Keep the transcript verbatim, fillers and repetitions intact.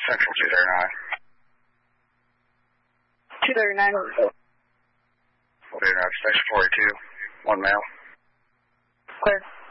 Central two thirty-nine. two thirty-nine. two thirty-nine, station forty-two. One male. Clear.